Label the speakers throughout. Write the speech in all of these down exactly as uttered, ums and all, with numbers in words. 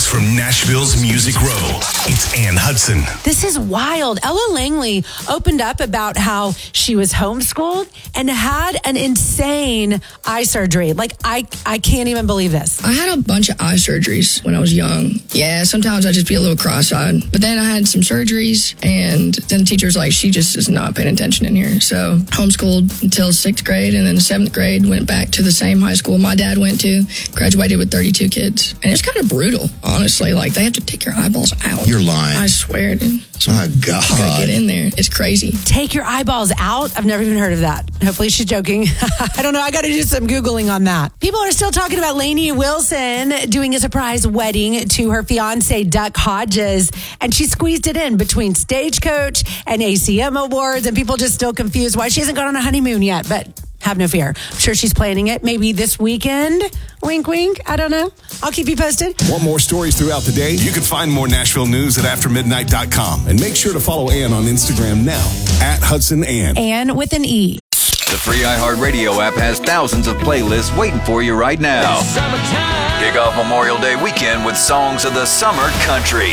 Speaker 1: from Nashville's Music Row. It's Ann Hudson.
Speaker 2: This is wild. Ella Langley opened up about how she was homeschooled and had an insane eye surgery. Like, I, I can't even believe this.
Speaker 3: I had a bunch of eye surgeries when I was young. Yeah, sometimes I'd just be a little cross-eyed. But then I had some surgeries, and then the teacher's like, she just is not paying attention in here. So homeschooled until sixth grade, and then seventh grade went back to the same high school my dad went to. Graduated with thirty-two kids. And it's kind of brutal, honestly. Like, they have to take your eyeballs out.
Speaker 4: You're lying.
Speaker 3: I swear, dude.
Speaker 4: My God.
Speaker 3: You gotta get in there. It's crazy.
Speaker 2: Take your eyeballs out? I've never even heard of that. Hopefully she's joking. I don't know. I got to do some Googling on that. People are still talking about Lainey Wilson doing a surprise wedding to her fiance, Duck Hodges. And she squeezed it in between Stagecoach and A C M Awards. And people just still confused why she hasn't gone on a honeymoon yet. But have no fear. I'm sure she's planning it maybe this weekend. Wink, wink. I don't know. I'll keep you posted.
Speaker 1: Want more stories throughout the day? You can find more Nashville news at after midnight dot com. And make sure to follow Ann on Instagram now, at Hudson Ann.
Speaker 2: Ann with an E.
Speaker 5: The free iHeartRadio app has thousands of playlists waiting for you right now. Kick off Memorial Day weekend with songs of the summer country.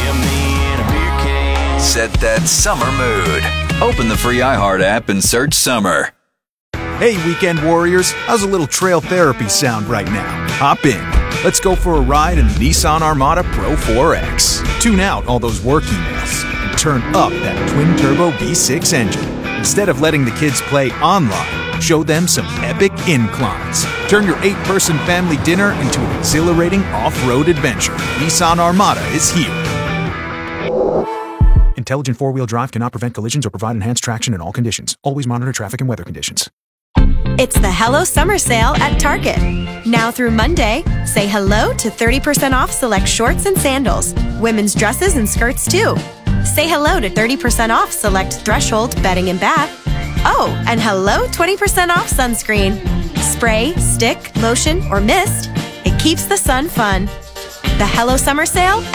Speaker 5: Set that summer mood. Open the free iHeart app and search summer.
Speaker 6: Hey, weekend warriors, how's a little trail therapy sound right now? Hop in. Let's go for a ride in the Nissan Armada Pro four X. Tune out all those work emails and turn up that twin-turbo V six engine. Instead of letting the kids play online, show them some epic inclines. Turn your eight-person family dinner into an exhilarating off-road adventure. Nissan Armada is here. Intelligent four-wheel drive cannot prevent collisions or provide enhanced traction in all conditions. Always monitor traffic and weather conditions.
Speaker 7: It's the Hello Summer Sale at Target. Now through Monday, say hello to thirty percent off select shorts and sandals, women's dresses and skirts too. Say hello to thirty percent off select Threshold bedding and bath. Oh, and hello twenty percent off sunscreen. Spray, stick, lotion, or mist. It keeps the sun fun. The Hello Summer Sale